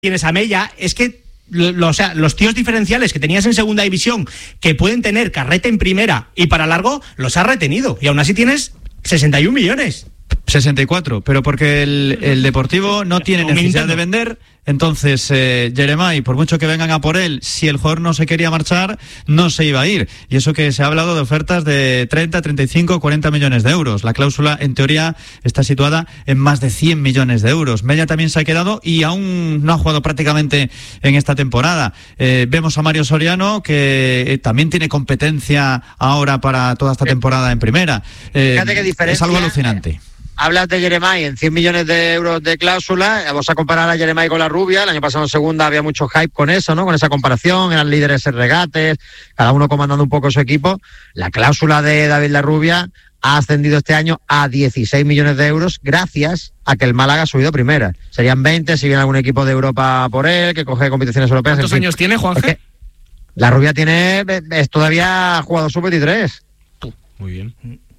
tienes a Mella, es que los tíos diferenciales que tenías en segunda división, que pueden tener carrete en primera y para largo, los has retenido. Y aún así tienes 61 millones. 64, pero porque el Deportivo no tiene necesidad de vender. Entonces, Jeremai, por mucho que vengan a por él, si el jugador no se quería marchar, no se iba a ir. Y eso que se ha hablado de ofertas de 30, 35, 40 millones de euros. La cláusula, en teoría, está situada en más de 100 millones de euros. Mella también se ha quedado y aún no ha jugado prácticamente en esta temporada. Vemos a Mario Soriano, que también tiene competencia ahora para toda esta temporada en primera. Fíjate qué diferencia. Es algo alucinante. Hablas de Jeremai en 100 millones de euros de cláusula. Vamos a comparar a Jeremai con la Rubia. El año pasado en segunda había mucho hype con eso, ¿no? Con esa comparación, eran líderes en regates, cada uno comandando un poco su equipo. La cláusula de David Larrubia ha ascendido este año a 16 millones de euros gracias a que el Málaga ha subido a primera. Serían 20 si viene algún equipo de Europa por él, que coge competiciones europeas. ¿Cuántos años tiene, Juanje? La Rubia es todavía jugador sub-23. Muy bien.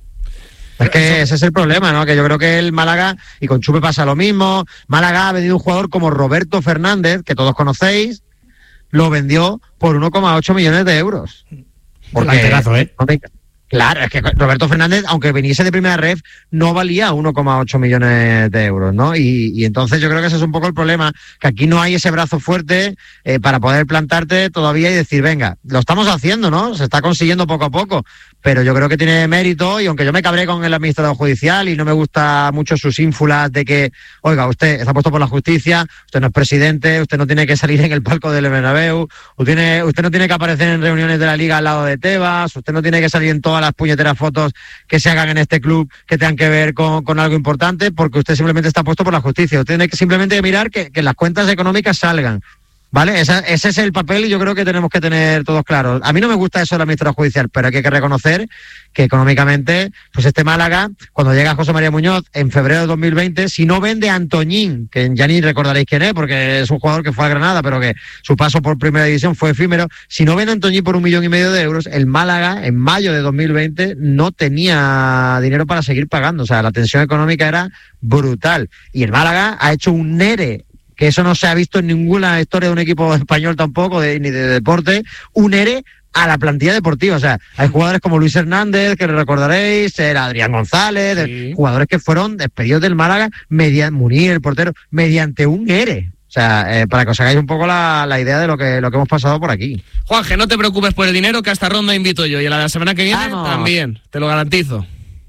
Es que ese es el problema, ¿no? Que yo creo que el Málaga, y con Chupe pasa lo mismo, Málaga ha vendido un jugador como Roberto Fernández, que todos conocéis, lo vendió por 1,8 millones de euros. Delanterazo, ¿eh? Claro, es que Roberto Fernández, aunque viniese de primera ref, no valía 1,8 millones de euros, ¿no? Y entonces yo creo que ese es un poco el problema, que aquí no hay ese brazo fuerte para poder plantarte todavía y decir, venga, lo estamos haciendo, ¿no? Se está consiguiendo poco a poco, pero yo creo que tiene mérito, y aunque yo me cabré con el administrador judicial y no me gusta mucho sus ínfulas de que, oiga, usted está puesto por la justicia, usted no es presidente, usted no tiene que salir en el palco del Bernabéu, usted no tiene que aparecer en reuniones de la Liga al lado de Tebas, usted no tiene que salir en todas las puñeteras fotos que se hagan en este club que tengan que ver con algo importante, porque usted simplemente está puesto por la justicia. Usted tiene que simplemente mirar que las cuentas económicas salgan, ¿vale? Ese es el papel, y yo creo que tenemos que tener todos claros. A mí no me gusta eso del administrador judicial, pero hay que reconocer que económicamente, pues este Málaga, cuando llega José María Muñoz en febrero de 2020, si no vende a Antoñín, que ya ni recordaréis quién es, porque es un jugador que fue a Granada, pero que su paso por primera división fue efímero, si no vende a Antoñín por 1,5 millones de euros, el Málaga en mayo de 2020 no tenía dinero para seguir pagando. O sea, la tensión económica era brutal. Y el Málaga ha hecho un ERE, que eso no se ha visto en ninguna historia de un equipo español tampoco, ni de deporte, un ERE a la plantilla deportiva. O sea, hay jugadores como Luis Hernández, que lo recordaréis, era Adrián González, sí, jugadores que fueron despedidos del Málaga, Munir, el portero, mediante un ERE. O sea, para que os hagáis un poco la idea de lo que hemos pasado por aquí. Juanje, no te preocupes por el dinero, que a esta ronda invito yo, y a la semana que viene también, te lo garantizo.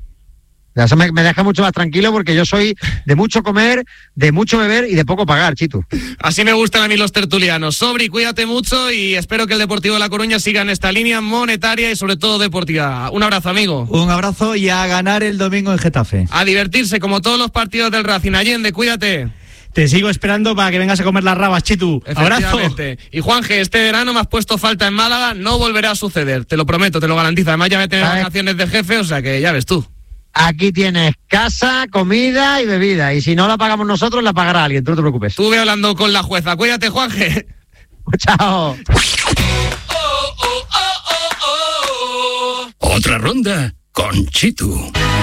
Eso me deja mucho más tranquilo, porque yo soy de mucho comer, de mucho beber y de poco pagar, Chitu. Así me gustan a mí los tertulianos. Sobri, cuídate mucho y espero que el Deportivo de La Coruña siga en esta línea monetaria y sobre todo deportiva. Un abrazo, amigo. Un abrazo, y a ganar el domingo en Getafe. A divertirse como todos los partidos del Racing. Allende, cuídate. Te sigo esperando para que vengas a comer las rabas, Chitu. Abrazo. Y Juanje, este verano me has puesto falta en Málaga, no volverá a suceder, te lo prometo, te lo garantizo. Además ya voy a tener vacaciones de jefe, o sea que ya ves tú. Aquí tienes casa, comida y bebida. Y si no la pagamos nosotros, la pagará alguien. Tú no te preocupes. Estuve hablando con la jueza. Cuídate, Juanje. Chao. Otra ronda con Chitu.